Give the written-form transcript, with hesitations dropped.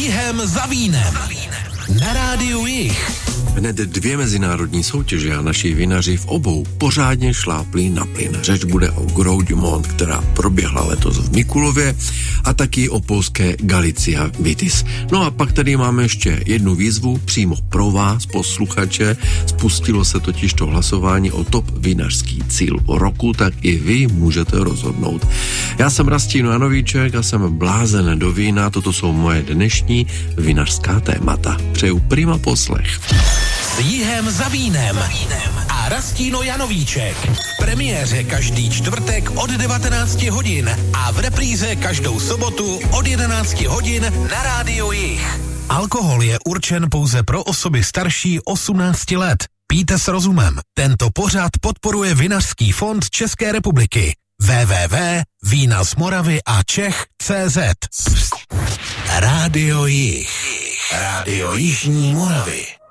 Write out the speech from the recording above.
jihem za vínem. Na rádiu Jih. Hned 2 mezinárodní soutěže a naši vinaři v obou pořádně šláplí na plyn. Řeč bude o Gros du Monde, která proběhla letos v Mikulově, a taky o polské Galicia Vitis. No a pak tady máme ještě jednu výzvu přímo pro vás, posluchače. Spustilo se totiž to hlasování o top vinařský cíl roku, tak i vy můžete rozhodnout. Já jsem Rastín Janovíček a jsem blázen do vína. Toto jsou moje dnešní vinařská témata. Přeju prima poslech. S jihem za vínem a Rastíno Janovíček. V premiéře každý čtvrtek od 19 hodin a v repríze každou sobotu od 11 hodin na rádiu Jih. Alkohol je určen pouze pro osoby starší 18 let. Pijte s rozumem. Tento pořad podporuje Vinařský fond České republiky. www.vínazmoravyačech.cz. Rádio Jih. Rádio Jižní Moravy.